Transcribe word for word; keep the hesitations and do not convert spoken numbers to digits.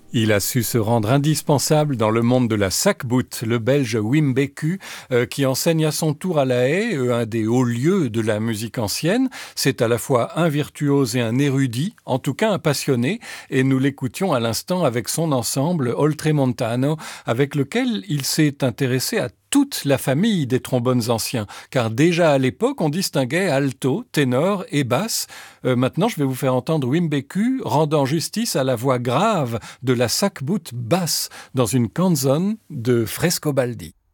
Il a su se rendre indispensable dans le monde de la sac-bout, le belge Wim Beku, euh, qui enseigne à son tour à La Haye, euh, un des hauts lieux de la musique ancienne. C'est à la fois un virtuose et un érudit, en tout cas un passionné, et nous l'écoutions à l'instant avec son ensemble Oltremontano, avec lequel il s'est intéressé à toute la famille des trombones anciens, car déjà à l'époque, on distinguait alto, ténor et basse. Euh, maintenant, je vais vous faire entendre Wim Beku rendant justice à la voix grave de la sac-bout basse dans une canzone de Frescobaldi.